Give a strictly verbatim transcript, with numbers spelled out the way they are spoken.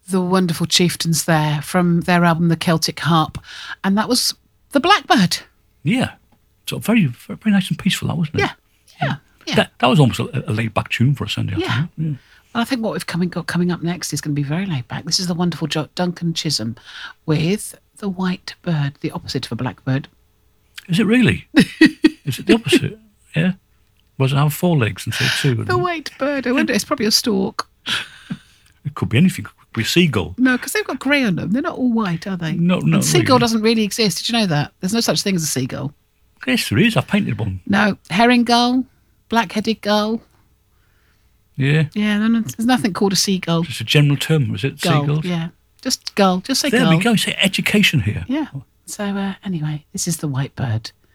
the wonderful chieftains there from their album, The Celtic Harp. And that was The Blackbird. Yeah. So very, very nice and peaceful, that, wasn't it? Yeah. Yeah. yeah. That, that was almost a, a laid-back tune for a Sunday Yeah. afternoon. Yeah. And I think what we've coming, got coming up next is going to be very laid back. This is the wonderful jo- Duncan Chisholm with The White Bird, the opposite of a blackbird. Is it really? Is it the opposite? Yeah. Was it have four legs instead of two? The white bird. I wonder, it's probably a stork. It could be anything. It could be a seagull. No, because they've got grey on them. They're not all white, are they? No, no. And seagull really. doesn't really exist. Did you know that? There's no such thing as a seagull. Yes, there is. I've painted one. No. Herring gull, black-headed gull. Yeah. Yeah, no, no, there's nothing called a seagull. Just a general term, was it? Gull, Seagulls? yeah. Just gull. Just say There gull. we go. Say education here. Yeah. So uh, anyway, this is The White Bird.